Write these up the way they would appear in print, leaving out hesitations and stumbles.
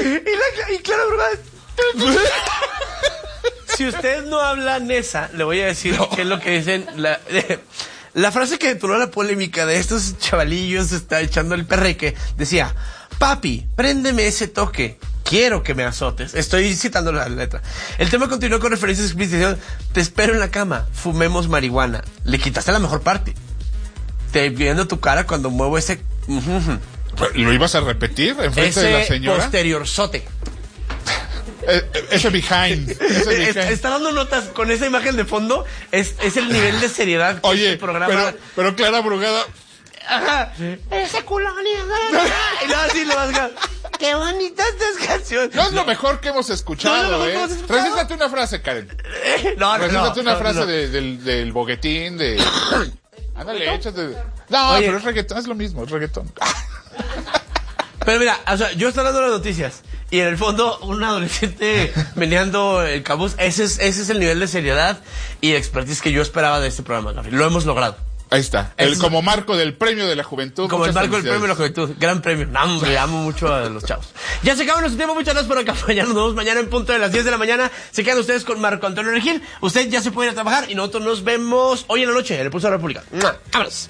Y Clara Brugada. Si ustedes no hablan esa, le voy a decir qué es lo que dicen. La frase que detonó la polémica de estos chavalillos está echando el perreque decía: papi, préndeme ese toque, quiero que me azotes. Estoy citando la letra. El tema continuó con referencias explícitas. Te espero en la cama, fumemos marihuana. Le quitaste la mejor parte. Te viendo tu cara cuando muevo ese... ¿Lo ibas a repetir enfrente de la señora? Ese posteriorzote. Ese behind. Está dando notas con esa imagen de fondo. Es el nivel de seriedad que Oye, este programa... pero Clara Brugada... Ajá. Ese culo. Y luego así lo vas a... Qué bonita esta canción. No es lo mejor que hemos escuchado, Recítate una frase, Karen. Recítate una frase del boguetín, de... Ándale, échate... No, oye, pero es reggaetón, es lo mismo, es reggaetón. Pero mira, o sea, yo estoy hablando de las noticias y en el fondo un adolescente meneando el cabuz, ese es el nivel de seriedad y de expertise que yo esperaba de este programa, Gabriel. Lo hemos logrado. Ahí está, como marco del premio de la juventud. Como el marco del premio de la juventud, gran premio. No, hombre, amo mucho a los chavos. Ya se acabó nuestro tiempo, muchas gracias por acompañarnos. Nos vemos mañana en punto de las 10 de la mañana. Se quedan ustedes con Marco Antonio Regil. Usted ya se puede ir a trabajar y nosotros nos vemos hoy en la noche en el Pulso de la República. ¡Vámonos!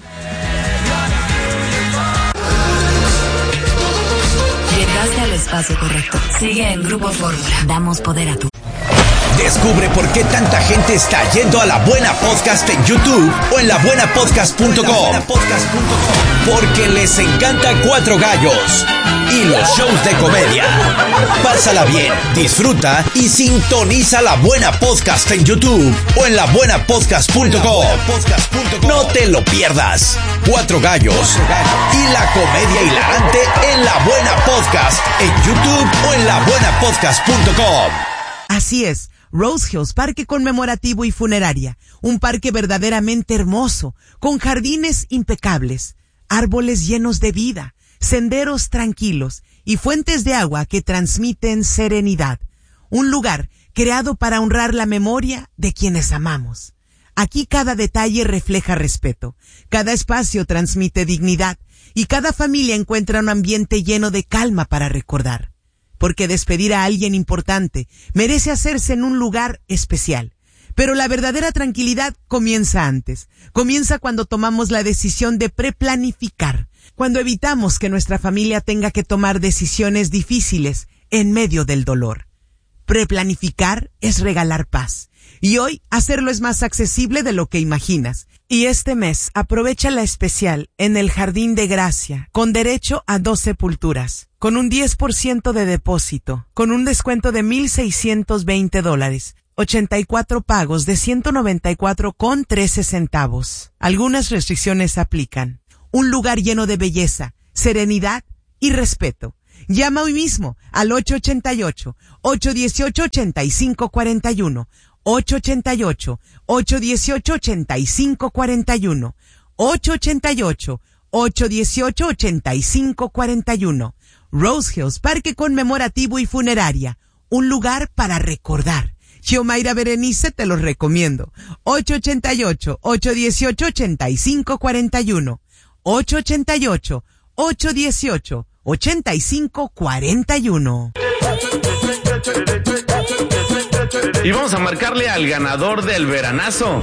Llegaste al espacio correcto. Sigue en Grupo Fórmula. Damos poder a tu... Descubre por qué tanta gente está yendo a La Buena Podcast en YouTube o en labuenapodcast.com. Porque les encanta Cuatro Gallos y los shows de comedia. Pásala bien, disfruta y sintoniza La Buena Podcast en YouTube o en labuenapodcast.com. No te lo pierdas. Cuatro Gallos y la comedia hilarante en La Buena Podcast en YouTube o en labuenapodcast.com. Así es. Rose Hills, parque conmemorativo y funeraria, un parque verdaderamente hermoso, con jardines impecables, árboles llenos de vida, senderos tranquilos y fuentes de agua que transmiten serenidad. Un lugar creado para honrar la memoria de quienes amamos. Aquí cada detalle refleja respeto, cada espacio transmite dignidad y cada familia encuentra un ambiente lleno de calma para recordar. Porque despedir a alguien importante merece hacerse en un lugar especial. Pero la verdadera tranquilidad comienza antes. Comienza cuando tomamos la decisión de preplanificar. Cuando evitamos que nuestra familia tenga que tomar decisiones difíciles en medio del dolor. Preplanificar es regalar paz. Y hoy hacerlo es más accesible de lo que imaginas. Y este mes aprovecha la especial en el Jardín de Gracia, con derecho a 2 sepulturas, con un 10% de depósito, con un descuento de $1,620, 84 pagos de $194.13. Algunas restricciones aplican. Un lugar lleno de belleza, serenidad y respeto. Llama hoy mismo al 888-818-8541. 888-818-8541. 888-818-8541. Rose Hills, parque conmemorativo y funeraria. Un lugar para recordar. Xiomaira Berenice te los recomiendo. 888-818-8541. 888-818-8541. Y vamos a marcarle al ganador del veranazo.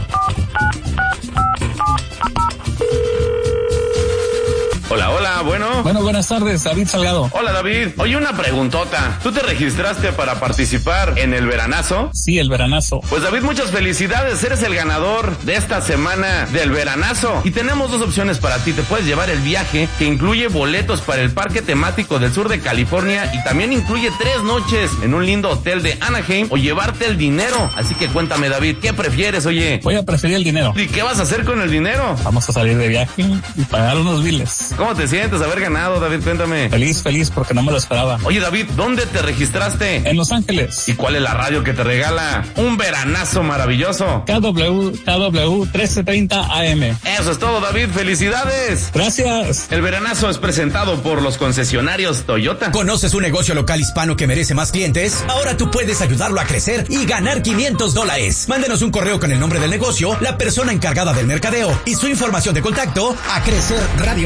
Hola, hola, bueno. Bueno, buenas tardes, David Salgado. Hola, David. Oye, una preguntota. ¿Tú te registraste para participar en el veranazo? Sí, el veranazo. Pues, David, muchas felicidades. Eres el ganador de esta semana del veranazo. Y tenemos 2 opciones para ti. Te puedes llevar el viaje, que incluye boletos para el parque temático del sur de California y también incluye 3 noches en un lindo hotel de Anaheim, o llevarte el dinero. Así que cuéntame, David, ¿qué prefieres, oye? Voy a preferir el dinero. ¿Y qué vas a hacer con el dinero? Vamos a salir de viaje y pagar unos biles. ¿Cómo te sientes haber ganado, David? Cuéntame. Feliz, porque no me lo esperaba. Oye, David, ¿dónde te registraste? En Los Ángeles. ¿Y cuál es la radio que te regala un veranazo maravilloso? KW 1330 AM. Eso es todo, David. ¡Felicidades! Gracias. El veranazo es presentado por los concesionarios Toyota. ¿Conoces un negocio local hispano que merece más clientes? Ahora tú puedes ayudarlo a crecer y ganar $500. Mándenos un correo con el nombre del negocio, la persona encargada del mercadeo y su información de contacto a crecerradio500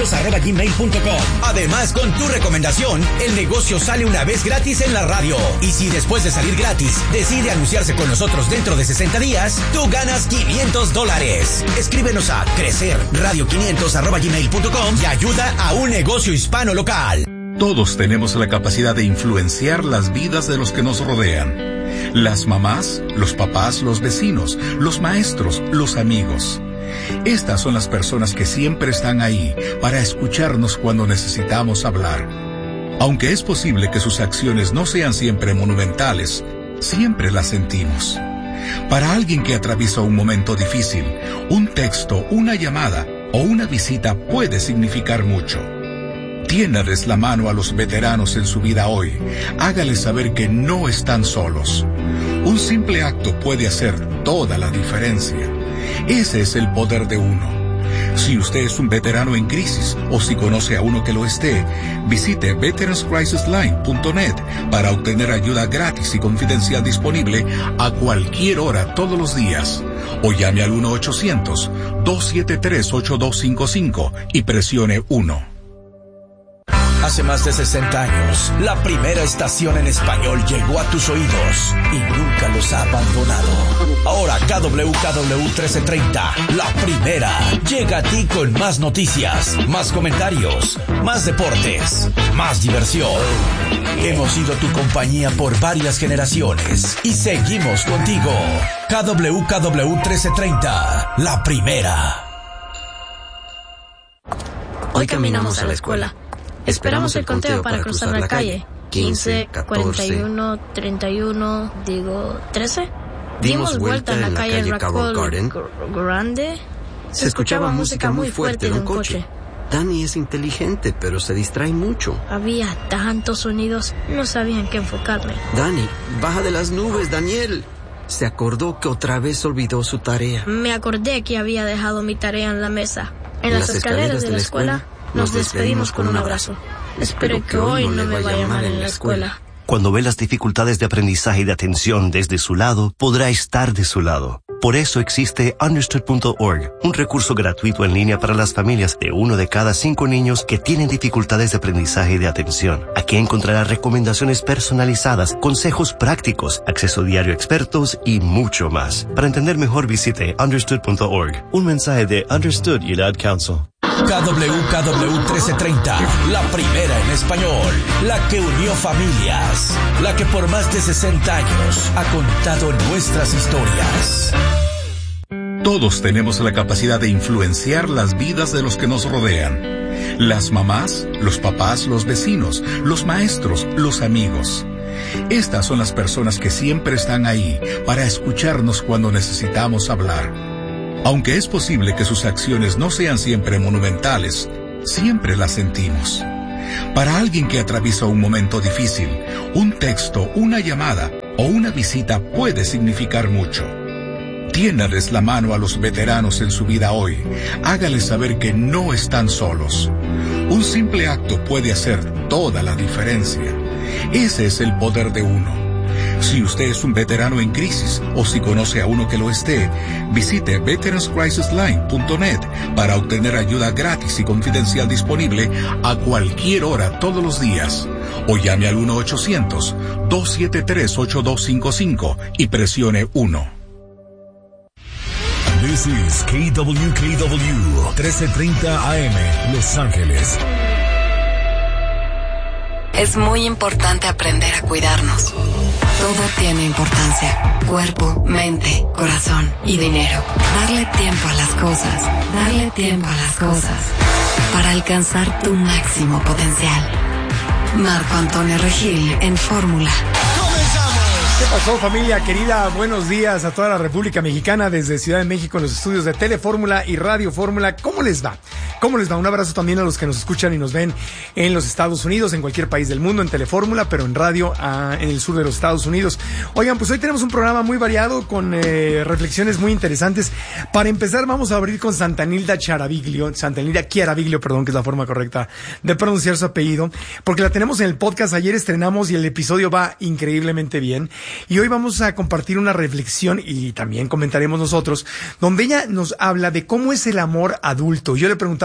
radio500@gmail.com. Además, con tu recomendación, el negocio sale una vez gratis en la radio. Y si después de salir gratis, decide anunciarse con nosotros dentro de 60 días, tú ganas $500. Escríbenos a crecerradio500@gmail.com y ayuda a un negocio hispano local. Todos tenemos la capacidad de influenciar las vidas de los que nos rodean. Las mamás, los papás, los vecinos, los maestros, los amigos. Estas son las personas que siempre están ahí para escucharnos cuando necesitamos hablar. Aunque es posible que sus acciones no sean siempre monumentales, siempre las sentimos. Para alguien que atraviesa un momento difícil, un texto, una llamada o una visita puede significar mucho. Tiéndales la mano a los veteranos en su vida hoy. Hágales saber que no están solos. Un simple acto puede hacer toda la diferencia. Ese es el poder de uno. Si usted es un veterano en crisis o si conoce a uno que lo esté, visite veteranscrisisline.net para obtener ayuda gratis y confidencial disponible a cualquier hora todos los días. O llame al 1-800-273-8255 y presione 1. Hace más de 60 años, la primera estación en español llegó a tus oídos y nunca los ha abandonado. Ahora KWKW 1330, la primera, llega a ti con más noticias, más comentarios, más deportes, más diversión. Hemos sido tu compañía por varias generaciones y seguimos contigo. KWKW 1330, la primera. Hoy caminamos a la escuela. Esperamos el conteo para cruzar la calle. 15, 41, 31, 13. Dimos vuelta en la calle Carroll Garden. Grande. Se escuchaba música muy fuerte de un coche. Dani es inteligente, pero se distrae mucho. Había tantos sonidos, no sabía en qué enfocarme. Dani, baja de las nubes, Daniel. Se acordó que otra vez olvidó su tarea. Me acordé que había dejado mi tarea en la mesa. En las escaleras de la escuela nos despedimos con un abrazo. Espero que hoy no me vaya mal en la escuela. Cuando ve las dificultades de aprendizaje y de atención desde su lado, podrá estar de su lado. Por eso existe Understood.org, un recurso gratuito en línea para las familias de 1 de cada 5 niños que tienen dificultades de aprendizaje y de atención. Aquí encontrará recomendaciones personalizadas, consejos prácticos, acceso diario a expertos y mucho más. Para entender mejor, visite Understood.org. Un mensaje de Understood y Ad Council. KWKW 1330, la primera en español, la que unió familias, la que por más de 60 años ha contado nuestras historias. Todos tenemos la capacidad de influenciar las vidas de los que nos rodean. Las mamás, los papás, los vecinos, los maestros, los amigos. Estas son las personas que siempre están ahí para escucharnos cuando necesitamos hablar. Aunque es posible que sus acciones no sean siempre monumentales, siempre las sentimos. Para alguien que atraviesa un momento difícil, un texto, una llamada o una visita puede significar mucho. Tiéndales la mano a los veteranos en su vida hoy. Hágales saber que no están solos. Un simple acto puede hacer toda la diferencia. Ese es el poder de uno. Si usted es un veterano en crisis o si conoce a uno que lo esté, visite veteranscrisisline.net para obtener ayuda gratis y confidencial disponible a cualquier hora todos los días. O llame al 1-800-273-8255 y presione 1. This is KWKW 1330 AM, Los Ángeles. Es muy importante aprender a cuidarnos. Todo tiene importancia. Cuerpo, mente, corazón y dinero. Darle tiempo a las cosas. Darle tiempo a las cosas. Para alcanzar tu máximo potencial. Marco Antonio Regil en Fórmula. ¿Qué pasó, familia querida? Buenos días a toda la República Mexicana desde Ciudad de México en los estudios de Telefórmula y Radio Fórmula. ¿Cómo les va? ¿Cómo les va? Un abrazo también a los que nos escuchan y nos ven en los Estados Unidos, en cualquier país del mundo, en Telefórmula, pero en radio en el sur de los Estados Unidos. Oigan, pues hoy tenemos un programa muy variado con reflexiones muy interesantes. Para empezar, vamos a abrir con Santanilda Chiaraviglio, perdón, que es la forma correcta de pronunciar su apellido, porque la tenemos en el podcast. Ayer estrenamos y el episodio va increíblemente bien. Y hoy vamos a compartir una reflexión y también comentaremos nosotros, donde ella nos habla de cómo es el amor adulto. Yo le preguntaba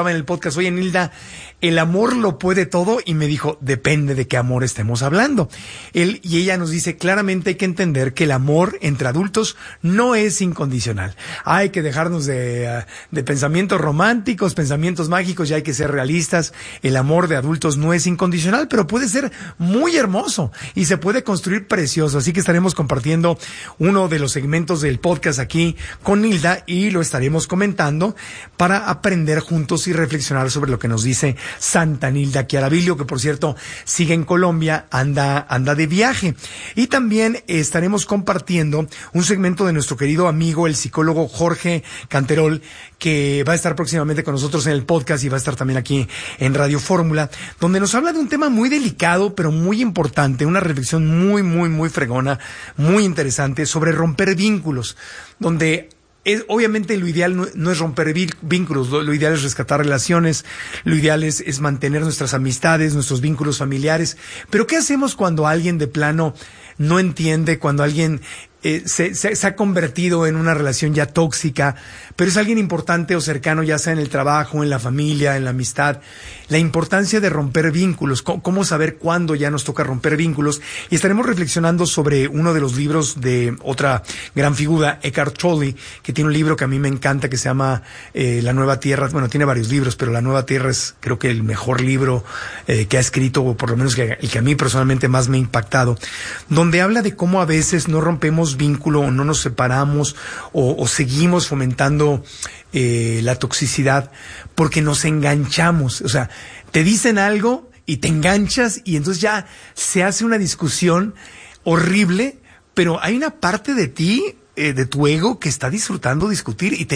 preguntaba en el podcast, oye, Nilda, ¿el amor lo puede todo? Y me dijo, depende de qué amor estemos hablando. Él y ella nos dice, claramente hay que entender que el amor entre adultos no es incondicional. Hay que dejarnos de pensamientos románticos, pensamientos mágicos, y hay que ser realistas. El amor de adultos no es incondicional, pero puede ser muy hermoso y se puede construir precioso. Así que estaremos compartiendo uno de los segmentos del podcast aquí con Nilda y lo estaremos comentando para aprender juntos y reflexionar sobre lo que nos dice Santa Nilda Chiaraviglio, que por cierto sigue en Colombia, anda de viaje. Y también estaremos compartiendo un segmento de nuestro querido amigo, el psicólogo Jorge Canterol, que va a estar próximamente con nosotros en el podcast y va a estar también aquí en Radio Fórmula, donde nos habla de un tema muy delicado, pero muy importante, una reflexión muy fregona, muy interesante sobre romper vínculos, donde obviamente lo ideal no es romper vínculos, lo ideal es rescatar relaciones, lo ideal es mantener nuestras amistades, nuestros vínculos familiares. Pero ¿qué hacemos cuando alguien de plano no entiende, cuando alguien se ha convertido en una relación ya tóxica, pero es alguien importante o cercano, ya sea en el trabajo, en la familia, en la amistad? La importancia de romper vínculos, cómo saber cuándo ya nos toca romper vínculos. Y estaremos reflexionando sobre uno de los libros de otra gran figura, Eckhart Tolle, que tiene un libro que a mí me encanta, que se llama La Nueva Tierra. Bueno, tiene varios libros, pero La Nueva Tierra es, creo que, el mejor libro que ha escrito, o por lo menos el que a mí personalmente más me ha impactado, donde habla de cómo a veces no rompemos vínculo o no nos separamos o seguimos fomentando la toxicidad porque nos enganchamos. O sea, te dicen algo y te enganchas y entonces ya se hace una discusión horrible, pero hay una parte de ti, de tu ego, que está disfrutando discutir y se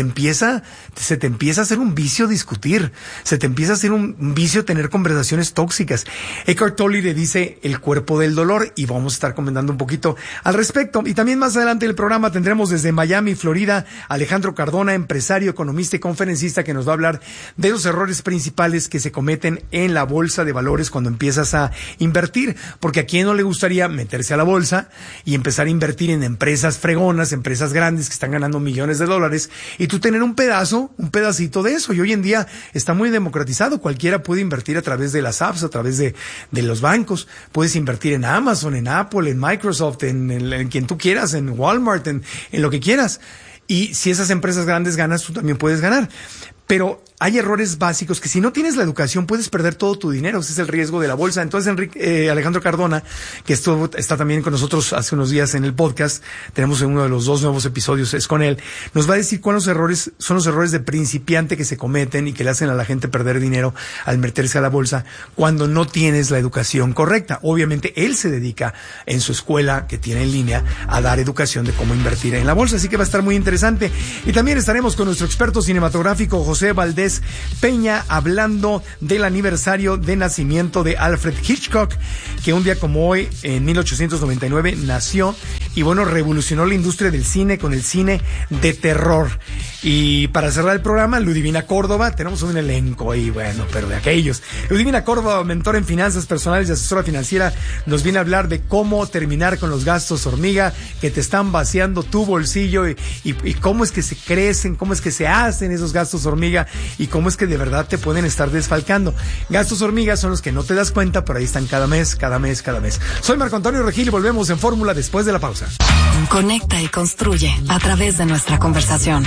te empieza a hacer un vicio discutir, se te empieza a hacer un vicio tener conversaciones tóxicas. Eckhart Tolle le dice el cuerpo del dolor y vamos a estar comentando un poquito al respecto. Y también más adelante en el programa tendremos desde Miami, Florida, Alejandro Cardona, empresario, economista y conferencista, que nos va a hablar de los errores principales que se cometen en la bolsa de valores cuando empiezas a invertir, porque a quién no le gustaría meterse a la bolsa y empezar a invertir en empresas fregonas, empresas grandes que están ganando millones de dólares, y tú tener un pedacito de eso. Y hoy en día está muy democratizado, cualquiera puede invertir a través de las apps, a través de los bancos. Puedes invertir en Amazon, en Apple, en Microsoft, en quien tú quieras, en Walmart, en lo que quieras. Y si esas empresas grandes ganas, tú también puedes ganar. Pero hay errores básicos que si no tienes la educación puedes perder todo tu dinero. Ese es el riesgo de la bolsa. Entonces, Alejandro Cardona, que está también con nosotros hace unos días en el podcast, tenemos uno de los 2 nuevos episodios, es con él, nos va a decir cuáles son los errores de principiante que se cometen y que le hacen a la gente perder dinero al meterse a la bolsa cuando no tienes la educación correcta. Obviamente, él se dedica en su escuela que tiene en línea a dar educación de cómo invertir en la bolsa, así que va a estar muy interesante. Y también estaremos con nuestro experto cinematográfico, José Valdés Peña, hablando del aniversario de nacimiento de Alfred Hitchcock, que un día como hoy, en 1899, nació y bueno, revolucionó la industria del cine con el cine de terror. Y para cerrar el programa, Ludivina Córdoba, tenemos un elenco ahí, bueno, pero de aquellos. Ludivina Córdoba, mentora en finanzas personales y asesora financiera, nos viene a hablar de cómo terminar con los gastos hormiga que te están vaciando tu bolsillo y cómo es que se crecen, cómo es que se hacen esos gastos hormiga y cómo es que de verdad te pueden estar desfalcando. Gastos hormiga son los que no te das cuenta, pero ahí están cada mes. Soy Marco Antonio Regil y volvemos en Fórmula después de la pausa. Conecta y construye a través de nuestra conversación.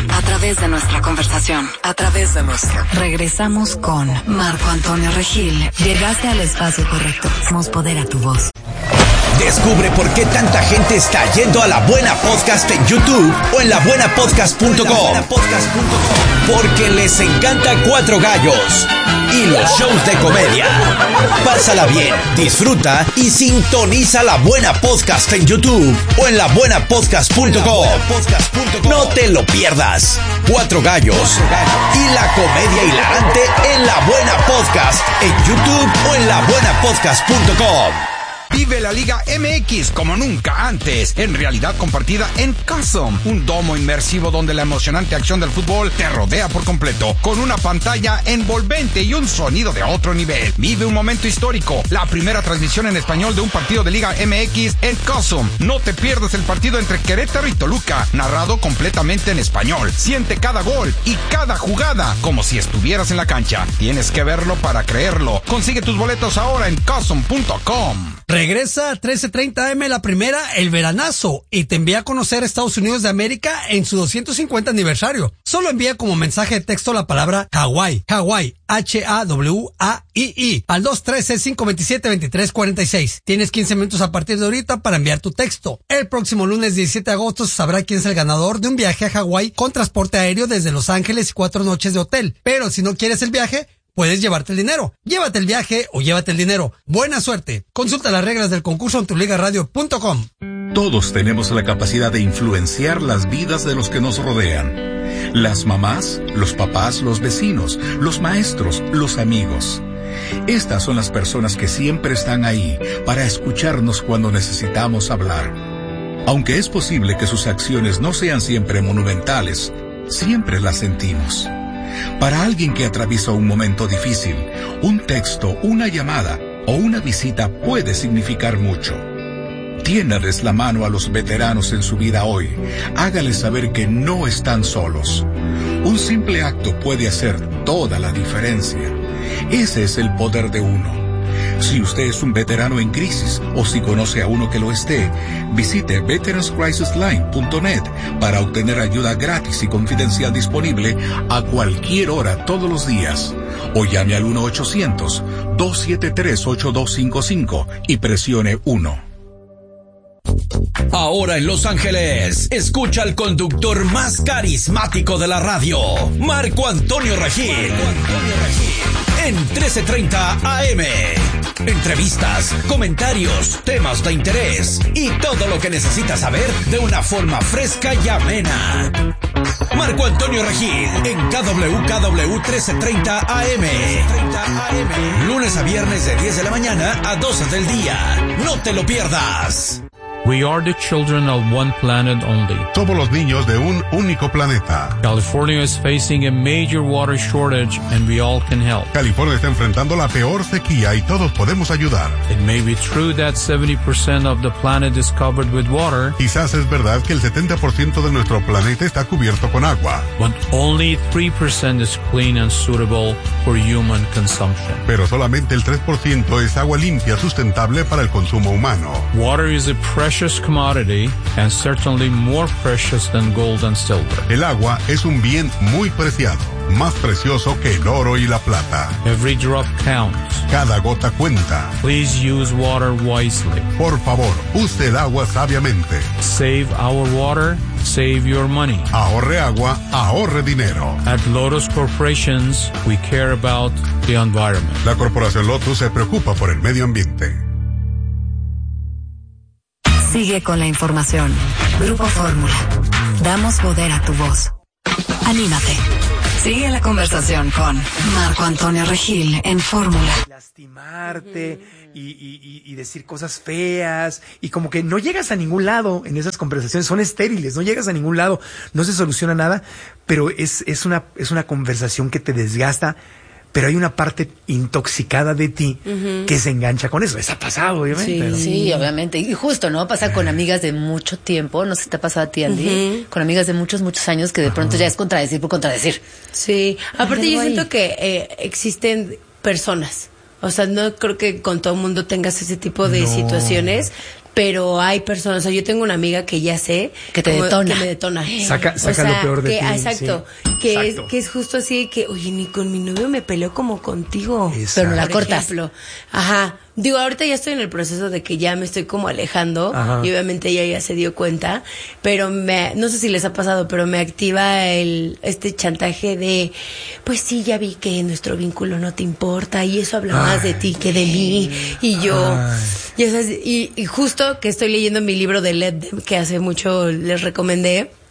Regresamos con Marco Antonio Regil. Llegaste al espacio correcto. Damos poder a tu voz. Descubre por qué tanta gente está yendo a La Buena Podcast en YouTube o en labuenapodcast.com. Porque les encanta Cuatro Gallos y los shows de comedia. Pásala bien, disfruta y sintoniza La Buena Podcast en YouTube o en labuenapodcast.com. No te lo pierdas. Cuatro Gallos y la comedia hilarante en La Buena Podcast en YouTube o en labuenapodcast.com. Vive la Liga MX como nunca antes, en realidad compartida en Custom, un domo inmersivo donde la emocionante acción del fútbol te rodea por completo, con una pantalla envolvente y un sonido de otro nivel. Vive un momento histórico, la primera transmisión en español de un partido de Liga MX en Custom. No te pierdas el partido entre Querétaro y Toluca, narrado completamente en español. Siente cada gol y cada jugada como si estuvieras en la cancha. Tienes que verlo para creerlo. Consigue tus boletos ahora en Custom.com. Regresa a 13:30 AM la primera, El Veranazo, y te envía a conocer a Estados Unidos de América en su 250 aniversario. Solo envía como mensaje de texto la palabra Hawái, Hawái, HAWAII, al 213-527-2346. Tienes 15 minutos a partir de ahorita para enviar tu texto. El próximo lunes 17 de agosto se sabrá quién es el ganador de un viaje a Hawái con transporte aéreo desde Los Ángeles y 4 noches de hotel. Pero si no quieres el viaje, puedes llevarte el dinero. Llévate el viaje o llévate el dinero. Buena suerte. Consulta las reglas del concurso en tuligaradio.com. Todos tenemos la capacidad de influenciar las vidas de los que nos rodean. Las mamás, los papás, los vecinos, los maestros, los amigos. Estas son las personas que siempre están ahí para escucharnos cuando necesitamos hablar. Aunque es posible que sus acciones no sean siempre monumentales, siempre las sentimos. Para alguien que atraviesa un momento difícil, un texto, una llamada o una visita puede significar mucho. Tiéndales la mano a los veteranos en su vida hoy. Hágales saber que no están solos. Un simple acto puede hacer toda la diferencia. Ese es el poder de uno. Si usted es un veterano en crisis o si conoce a uno que lo esté, visite veteranscrisisline.net para obtener ayuda gratis y confidencial disponible a cualquier hora todos los días. O llame al 1-800-273-8255 y presione 1. Ahora en Los Ángeles, escucha al conductor más carismático de la radio, Marco Antonio Regil. En 13:30 AM. Entrevistas, comentarios, temas de interés y todo lo que necesitas saber de una forma fresca y amena. Marco Antonio Regil en KWKW 13:30 AM. Lunes a viernes de 10 de la mañana a 12 del día. No te lo pierdas. We are the children of one planet only. Somos los niños de un único planeta. California is facing a major water shortage and we all can help. California está enfrentando la peor sequía y todos podemos ayudar. It may be true that 70% of the planet is covered with water. Quizás es verdad que el 70% de nuestro planeta está cubierto con agua. But only 3% is clean and suitable for human consumption. Pero solamente el 3% es agua limpia sustentable para el consumo humano. Water is a precious commodity and certainly more precious than gold and silver. El agua es un bien muy preciado, más precioso que el oro y la plata. Every drop counts. Cada gota cuenta. Please use water wisely. Por favor, use el agua sabiamente. Save our water, save your money. Ahorre agua, ahorre dinero. At Lotus Corporations, we care about the environment. La corporación Lotus se preocupa por el medio ambiente. Sigue con la información. Grupo Fórmula. Damos poder a tu voz. Anímate. Sigue la conversación con Marco Antonio Regil en Fórmula. Lastimarte y decir cosas feas y como que no llegas a ningún lado en esas conversaciones, son estériles, no llegas a ningún lado, no se soluciona nada, pero es una conversación que te desgasta. Pero hay una parte intoxicada de ti que se engancha con eso. Eso ha pasado, obviamente. Sí, obviamente. Y justo, ¿no? Pasa con amigas de mucho tiempo. No sé si te ha pasado a ti, Andy. Con amigas de muchos años que de pronto ya es contradecir por contradecir. Sí. Aparte yo siento que existen personas. O sea, no creo que con todo el mundo tengas ese tipo de situaciones. Pero hay personas, o sea, yo tengo una amiga que ya sé que te detona. Que me detona. Saca lo peor de ti. Exacto. Sí. Que es justo así que, oye, ni con mi novio me peleo como contigo. Exacto. Pero no la cortas. Ejemplo. Ajá. Digo, ahorita ya estoy en el proceso de que ya me estoy como alejando. Ajá. Y obviamente ella ya se dio cuenta. Pero no sé si les ha pasado, pero me activa este chantaje de, pues sí, ya vi que nuestro vínculo no te importa y eso habla más de ti que de mí. Y yo, ya sabes, y justo que estoy leyendo mi libro de Let Them, que hace mucho les recomendé.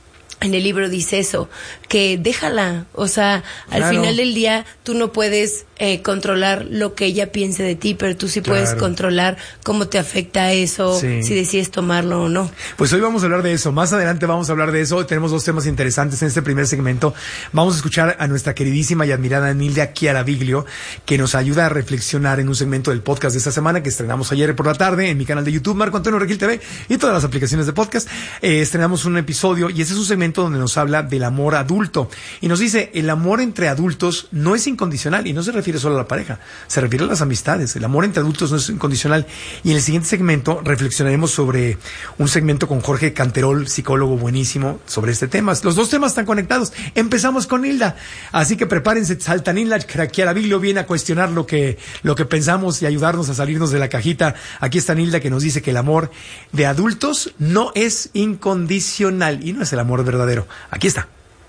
en el libro dice eso, que déjala, o sea, al final del día tú no puedes controlar lo que ella piense de ti, pero tú sí puedes controlar cómo te afecta eso, si decides tomarlo o no. Pues hoy vamos a hablar de eso, más adelante vamos a hablar de eso, tenemos 2 temas interesantes en este primer segmento. Vamos a escuchar a nuestra queridísima y admirada Nilda Chiaraviglio, que nos ayuda a reflexionar en un segmento del podcast de esta semana que estrenamos ayer por la tarde en mi canal de YouTube, Marco Antonio Regil TV, y todas las aplicaciones de podcast. Estrenamos un episodio y ese es un segmento donde nos habla del amor adulto y nos dice, el amor entre adultos no es incondicional, y no se refiere solo a la pareja, se refiere a las amistades. El amor entre adultos no es incondicional. Y en el siguiente segmento reflexionaremos sobre un segmento con Jorge Canterol, psicólogo buenísimo, sobre este tema. Los 2 temas están conectados. Empezamos con Nilda, así que prepárense, salta Nilda Chiaraviglio viene a cuestionar lo que pensamos y ayudarnos a salirnos de la cajita. Aquí está Nilda, que nos dice que el amor de adultos no es incondicional y no es el amor verdadero. Aquí está.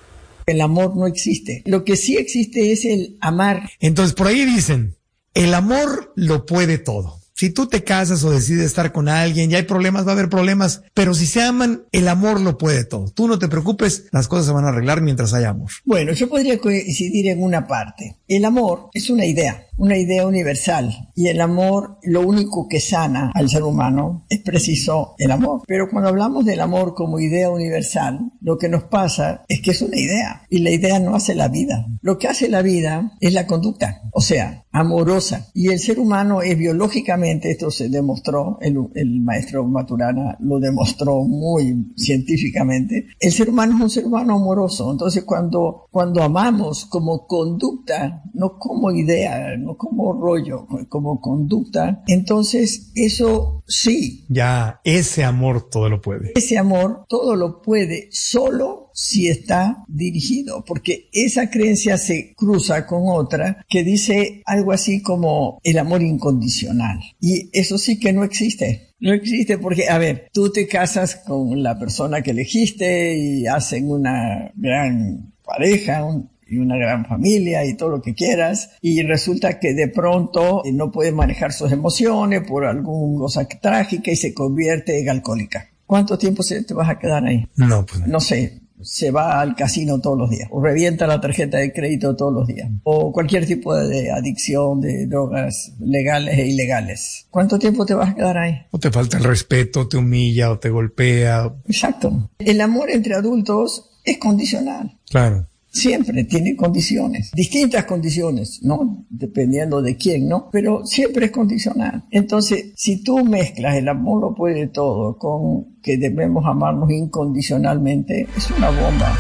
El amor no existe. Lo que sí existe es el amar. Entonces, por ahí dicen, el amor lo puede todo. Si tú te casas o decides estar con alguien y hay problemas, va a haber problemas, pero si se aman, el amor lo puede todo. Tú no te preocupes, las cosas se van a arreglar mientras haya amor. Bueno, yo podría coincidir en una parte. El amor es una idea universal, y el amor, lo único que sana al ser humano es preciso el amor. Pero cuando hablamos del amor como idea universal, lo que nos pasa es que es una idea, y la idea no hace la vida. Lo que hace la vida es la conducta, o sea, amorosa. Y el ser humano es biológicamente, esto se demostró, el maestro Maturana lo demostró muy científicamente, el ser humano es un ser humano amoroso. Entonces cuando amamos como conducta, no como idea, no como rollo, como conducta, entonces eso sí. Ya, ese amor todo lo puede. Ese amor todo lo puede, solo si está dirigido, porque esa creencia se cruza con otra que dice algo así como el amor incondicional. Y eso sí que no existe. No existe porque, a ver, tú te casas con la persona que elegiste y hacen una gran pareja, y una gran familia y todo lo que quieras, y resulta que de pronto no puede manejar sus emociones por alguna cosa trágica y se convierte en alcohólica. ¿Cuánto tiempo te vas a quedar ahí? No, pues no sé. Se va al casino todos los días, o revienta la tarjeta de crédito todos los días, o cualquier tipo de adicción de drogas legales e ilegales. ¿Cuánto tiempo te vas a quedar ahí? O te falta el respeto, te humilla o te golpea. Exacto. El amor entre adultos es condicional. Claro. Siempre tiene condiciones, distintas condiciones, ¿no? Dependiendo de quién, ¿no? Pero siempre es condicional. Entonces, si tú mezclas el amor lo puede todo con que debemos amarnos incondicionalmente, es una bomba.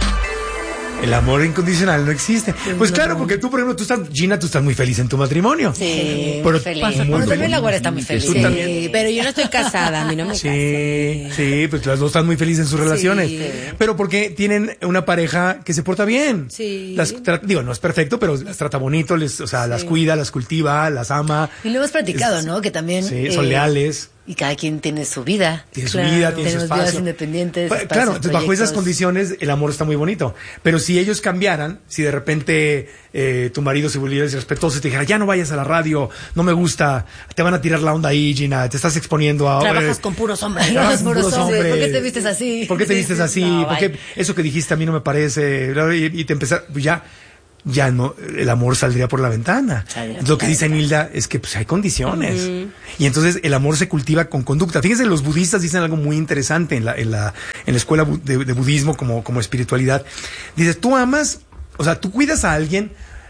El amor incondicional no existe. Pues claro, porque tú, por ejemplo, Gina, tú estás muy feliz en tu matrimonio. Sí, pero feliz. Muy también la güera está muy feliz. Sí, pero yo no estoy casada, a mí no me casé. Sí, pues las 2 están muy felices en sus relaciones. Sí. Pero porque tienen una pareja que se porta bien. Sí. Digo, no es perfecto, pero las trata bonito, las cuida, las cultiva, las ama. Y lo hemos platicado, ¿no? Que también... Sí, son leales. Y cada quien tiene su vida. Tiene su vida, tiene su espacio. Vidas independientes. Claro, entonces bajo esas condiciones el amor está muy bonito. Pero si ellos cambiaran, si de repente tu marido se volviera irrespetuoso y te dijera, ya no vayas a la radio, no me gusta, te van a tirar la onda ahí, Gina, te estás exponiendo a... Trabajas con puros hombres. ¿Por qué te vistes así? ¿Por qué te vistes así? No, ¿Por qué eso que dijiste a mí no me parece? Y te empezar, pues ya no, el amor saldría por la ventana. Lo que dice Nilda es que pues hay condiciones. Y entonces el amor se cultiva con conducta. Fíjense, los budistas dicen algo muy interesante en la escuela de budismo como espiritualidad. Dices, tú amas, o sea, tú cuidas a alguien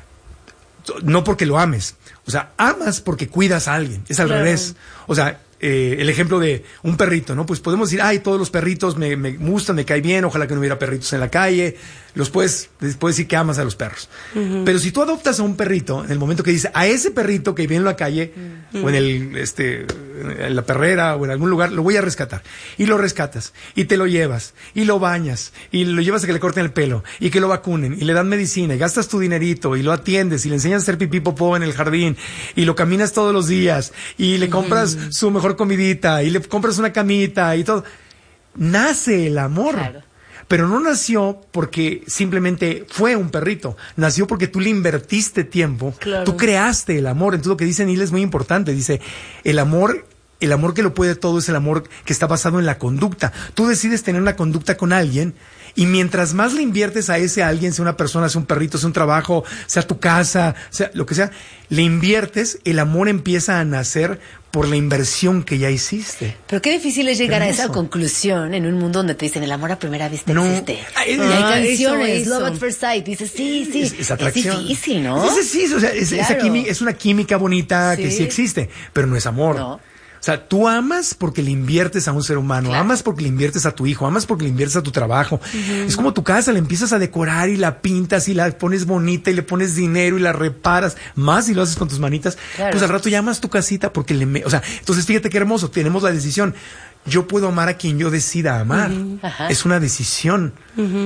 no porque lo ames. O sea, amas porque cuidas a alguien. Es al revés. O sea, el ejemplo de un perrito, ¿no? Pues podemos decir, ay, todos los perritos me gustan, me cae bien, ojalá que no hubiera perritos en la calle. Puedes decir que amas a los perros. Pero si tú adoptas a un perrito, en el momento que dices, a ese perrito que vive en la calle, o en la perrera, o en algún lugar, lo voy a rescatar. Y lo rescatas, y te lo llevas, y lo bañas, y lo llevas a que le corten el pelo, y que lo vacunen, y le dan medicina, y gastas tu dinerito, y lo atiendes, y le enseñas a hacer pipí popó en el jardín, y lo caminas todos los días, y le compras su mejor comidita, y le compras una camita, y todo. Nace el amor. Claro. Pero no nació porque simplemente fue un perrito. Nació porque tú le invertiste tiempo. Claro. Tú creaste el amor. Entonces lo que dice Neil es muy importante. Dice, el amor el amor que lo puede todo es el amor que está basado en la conducta. Tú decides tener una conducta con alguien y mientras más le inviertes a ese alguien, sea una persona, sea un perrito, sea un trabajo, sea tu casa, sea lo que sea, le inviertes, el amor empieza a nacer por la inversión que ya hiciste. Pero qué difícil es llegar a esa conclusión en un mundo donde te dicen el amor a primera vista existe. Y hay canciones, Love at First Sight, dices sí, es atracción. Es difícil, ¿no? Sí, o sea, es una química bonita que sí existe, pero no es amor. No. O sea, tú amas porque le inviertes a un ser humano, amas porque le inviertes a tu hijo, amas porque le inviertes a tu trabajo. Es como tu casa, la empiezas a decorar y la pintas y la pones bonita y le pones dinero y la reparas, más si lo haces con tus manitas, pues al rato ya amas tu casita porque entonces fíjate qué hermoso, tenemos la decisión. Yo puedo amar a quien yo decida amar. Es una decisión.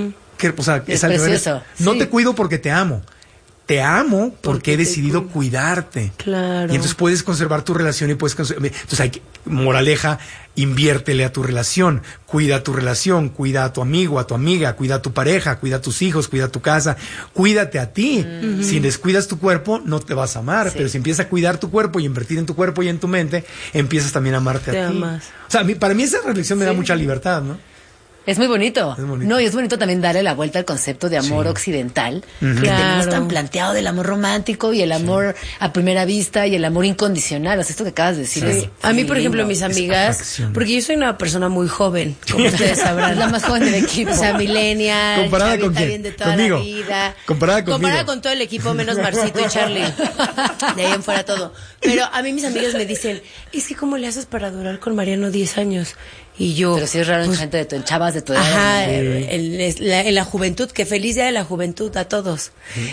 Es precioso. No te cuido porque te amo. Te amo porque he decidido cuidarte. Claro. Y entonces puedes conservar tu relación y puedes entonces moraleja, inviértele a tu relación, cuida tu relación, cuida a tu amigo, a tu amiga, cuida a tu pareja, cuida a tus hijos, cuida a tu casa, cuídate a ti. Si descuidas tu cuerpo, no te vas a amar, pero si empiezas a cuidar tu cuerpo y invertir en tu cuerpo y en tu mente, empiezas también a amarte a ti. Amas. O sea, para mí esa reflexión me da mucha libertad, ¿no? Es muy bonito. No, y es bonito también darle la vuelta al concepto de amor occidental, que tenemos tan planteado del amor romántico y el amor a primera vista y el amor incondicional. O sea, esto que acabas de decir es a mí, por ejemplo, mis amigas, porque yo soy una persona muy joven, como ustedes sabrán. La más joven del equipo. O sea, millennial, ¿comparada con quién? Bien de toda ¿Conmigo? la vida. Comparada con todo el equipo, menos Marcito y Charlie. De ahí en fuera todo. Pero a mí mis amigas me dicen, es que ¿cómo le haces para durar con Mariano 10 años? Y yo... Pero sí es raro en gente en chavas de tu edad. Ajá, en la juventud, que feliz día de la juventud a todos.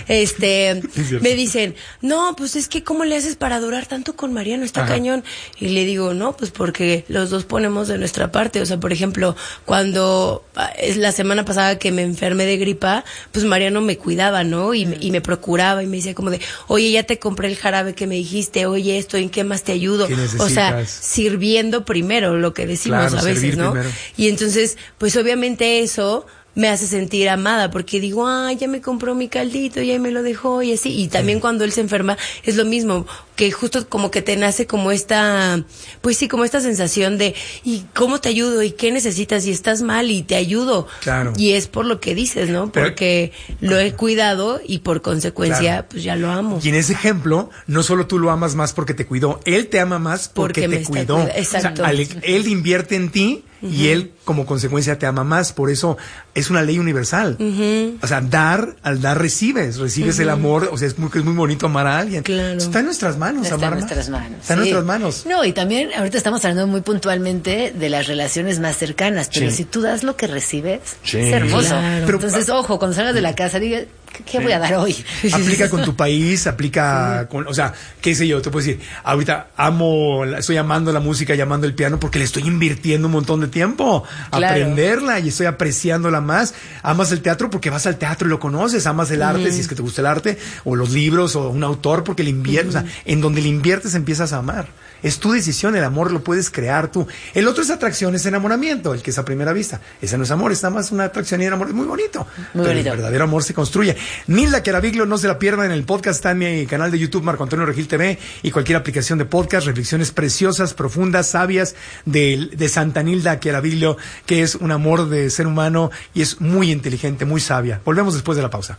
Me dicen, no, pues es que ¿cómo le haces para durar tanto con Mariano? Está cañón. Y le digo, no, pues porque los dos ponemos de nuestra parte. O sea, por ejemplo, cuando es la semana pasada que me enfermé de gripa, pues Mariano me cuidaba, ¿no? Y me procuraba y me decía como de, oye, ya te compré el jarabe que me dijiste, oye, esto, ¿en qué más te ayudo? O sea, sirviendo primero, lo que decimos a veces, ¿no? Primero. Y entonces, pues obviamente eso me hace sentir amada, porque digo, ya me compró mi caldito, ya me lo dejó y así. Y también cuando él se enferma es lo mismo, que justo como que te nace como esta, pues sí, como esta sensación de, ¿y cómo te ayudo? ¿Y qué necesitas? Y estás mal y te ayudo. Claro. Y es por lo que dices, ¿no? Porque lo he cuidado y por consecuencia, pues ya lo amo. Y en ese ejemplo, no solo tú lo amas más porque te cuidó, él te ama más porque te cuidó. Exacto. O sea, él invierte en ti y él como consecuencia te ama más. Por eso es una ley universal. O sea, al dar recibes el amor. O sea, es muy bonito amar a alguien. Claro. Está en nuestras manos, Está en nuestras manos. Está en nuestras manos. No, y también ahorita estamos hablando muy puntualmente de las relaciones más cercanas, pero si tú das lo que recibes, es hermoso. Claro. Pero, entonces, ojo, cuando salgas de la casa, diga, ¿qué voy a dar hoy? Aplica con tu país, aplica con, o sea, qué sé yo, te puedo decir, ahorita estoy amando la música y amando el piano porque le estoy invirtiendo un montón de tiempo a aprenderla y estoy apreciándola más. Amas el teatro porque vas al teatro y lo conoces, amas el arte si es que te gusta el arte, o los libros, o un autor porque le inviertes, o sea, en donde le inviertes empiezas a amar. Es tu decisión, el amor lo puedes crear tú. El otro es atracción, es enamoramiento, el que es a primera vista. Ese no es amor, es nada más una atracción y enamoramiento. Muy bonito. Muy bonito. El verdadero amor se construye. Nilda Chiaraviglio, no se la pierdan en el podcast, está en mi canal de YouTube, Marco Antonio Regil TV, y cualquier aplicación de podcast, reflexiones preciosas, profundas, sabias, de Santa Nilda Chiaraviglio, que es un amor de ser humano y es muy inteligente, muy sabia. Volvemos después de la pausa.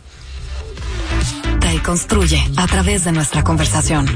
Y construye a través de nuestra conversación.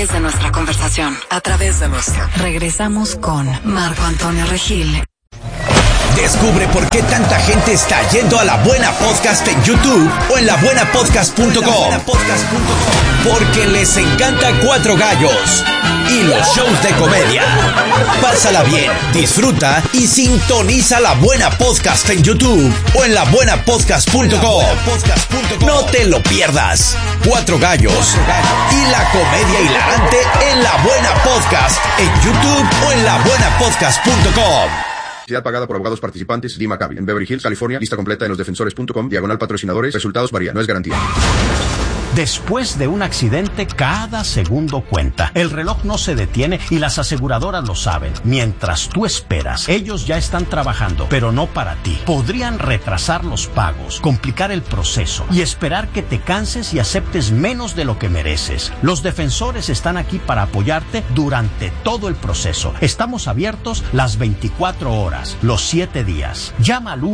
Regresamos con Marco Antonio Regil. Descubre por qué tanta gente está yendo a La Buena Podcast en YouTube o en labuenapodcast.com. Porque les encanta Cuatro Gallos y los shows de comedia. Pásala bien, disfruta y sintoniza La Buena Podcast en YouTube o en labuenapodcast.com. No te lo pierdas. Cuatro Gallos y la comedia hilarante en La Buena Podcast en YouTube o en labuenapodcast.com. Pagada por abogados participantes, Lee Maccabi, en Beverly Hills, California. Lista completa en losdefensores.com, /patrocinadores. Resultados varían, no es garantía. Después de un accidente, cada segundo cuenta. El reloj no se detiene y las aseguradoras lo saben. Mientras tú esperas, ellos ya están trabajando, pero no para ti. Podrían retrasar los pagos, complicar el proceso y esperar que te canses y aceptes menos de lo que mereces. Los defensores están aquí para apoyarte durante todo el proceso. Estamos abiertos las 24 horas, los 7 días. Llama al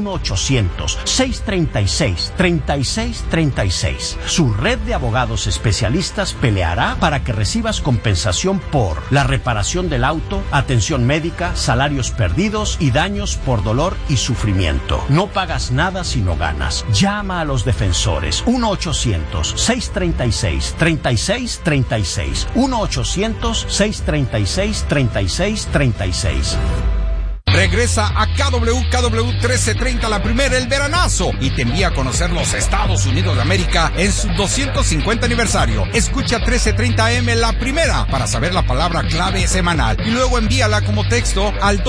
1-800-636-3636. Su red de abogados especialistas peleará para que recibas compensación por la reparación del auto, atención médica, salarios perdidos y daños por dolor y sufrimiento. No pagas nada si no ganas. Llama a los defensores. 1-800-636-3636. 1-800-636-3636. Regresa a KWKW 1330 la primera, el veranazo, y te envía a conocer los Estados Unidos de América en su 250 aniversario. Escucha 1330 AM la primera para saber la palabra clave semanal y luego envíala como texto al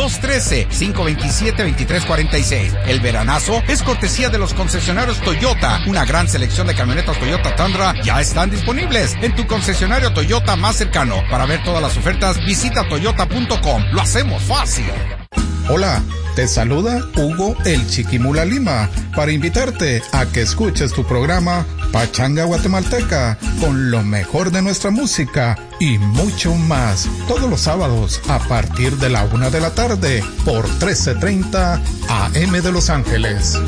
213-527-2346. El veranazo es cortesía de los concesionarios Toyota. Una gran selección de camionetas Toyota Tundra ya están disponibles en tu concesionario Toyota más cercano. Para ver todas las ofertas, visita toyota.com. Lo hacemos fácil. Hola, te saluda Hugo el Chiquimula Lima para invitarte a que escuches tu programa Pachanga Guatemalteca con lo mejor de nuestra música y mucho más todos los sábados a partir de la 1 de la tarde por 1330 AM de Los Ángeles.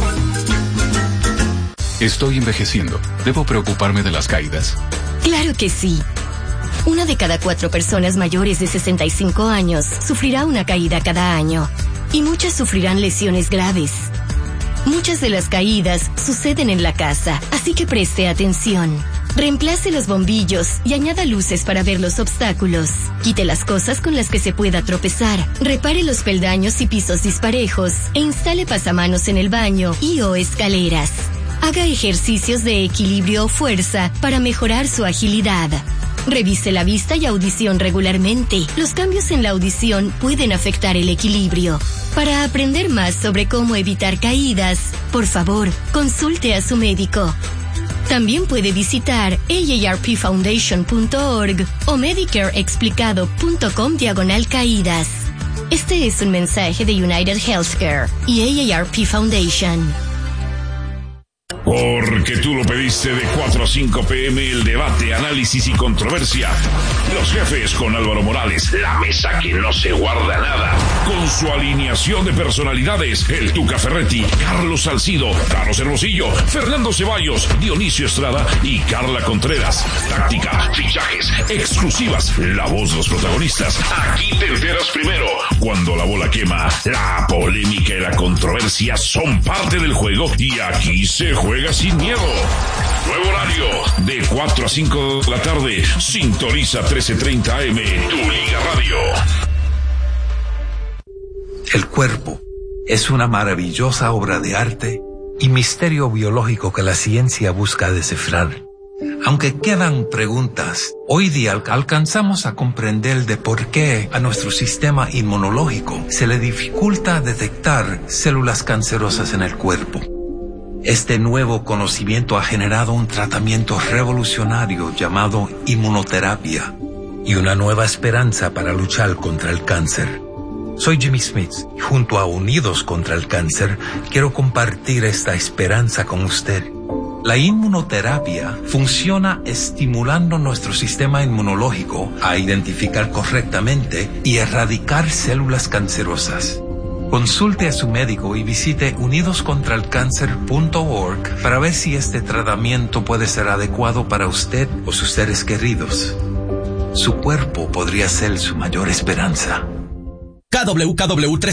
Estoy envejeciendo. ¿Debo preocuparme de las caídas? Claro que sí. 1 de cada 4 personas mayores de 65 años sufrirá una caída cada año, y muchas sufrirán lesiones graves. Muchas de las caídas suceden en la casa, así que preste atención. Reemplace los bombillos y añada luces para ver los obstáculos. Quite las cosas con las que se pueda tropezar. Repare los peldaños y pisos disparejos e instale pasamanos en el baño y o escaleras. Haga ejercicios de equilibrio o fuerza para mejorar su agilidad. Revise la vista y audición regularmente. Los cambios en la audición pueden afectar el equilibrio. Para aprender más sobre cómo evitar caídas, por favor, consulte a su médico. También puede visitar aarpfoundation.org o medicareexplicado.com/caídas. Este es un mensaje de United Healthcare y AARP Foundation. Porque tú lo pediste, de 4 a 5 p.m. el debate, análisis y controversia. Los jefes con Álvaro Morales, la mesa que no se guarda nada. Con su alineación de personalidades, el Tuca Ferretti, Carlos Salcido, Carlos Hermosillo, Fernando Ceballos, Dionisio Estrada y Carla Contreras. Táctica, fichajes, exclusivas, la voz de los protagonistas. Aquí te enteras primero. Cuando la bola quema, la polémica y la controversia son parte del juego y aquí se juega sin miedo. Nuevo horario, de 4 a 5 de la tarde. Sintoniza 1330 AM, tu Liga Radio. El cuerpo es una maravillosa obra de arte y misterio biológico que la ciencia busca descifrar. Aunque quedan preguntas, hoy día alcanzamos a comprender de por qué a nuestro sistema inmunológico se le dificulta detectar células cancerosas en el cuerpo. Este nuevo conocimiento ha generado un tratamiento revolucionario llamado inmunoterapia y una nueva esperanza para luchar contra el cáncer. Soy Jimmy Smith y junto a Unidos contra el Cáncer quiero compartir esta esperanza con usted. La inmunoterapia funciona estimulando nuestro sistema inmunológico a identificar correctamente y erradicar células cancerosas. Consulte a su médico y visite unidoscontralcancer.org para ver si este tratamiento puede ser adecuado para usted o sus seres queridos. Su cuerpo podría ser su mayor esperanza. KWKW